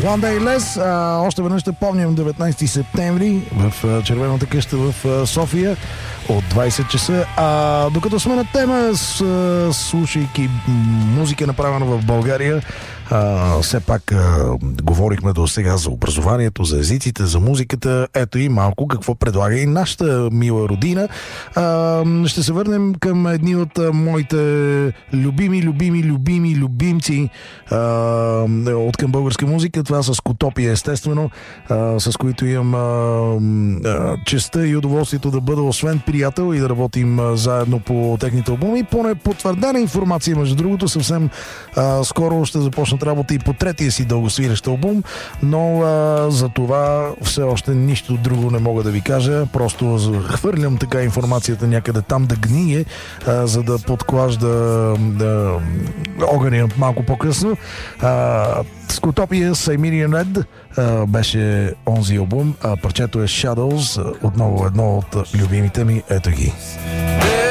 One Day Less. Още веднъж ще помним 19 септември в Червената къща в София от 20 часа. Докато сме на тема, слушайки музика направена в България, все пак говорихме до сега за образованието, за езиците, за музиката. Ето и малко какво предлага и нашата мила родина. Ще се върнем към едни от моите любимци от към българска музика. Това с Котопия, естествено, с които имам честта и удоволствието да бъда освен приятел и да работим заедно по техните албуми. По непотвърдена информация, между другото, съвсем скоро ще започнат работа и по третия си дългосвирещ албум, но за това все още нищо друго не мога да ви кажа. Просто хвърлям така информацията някъде там да гние, за да подклажда огъня малко по-късно. Скотопия Siberian Red беше онзи албум. Парчето е Shadows, отново едно от любимите ми. Ето ги.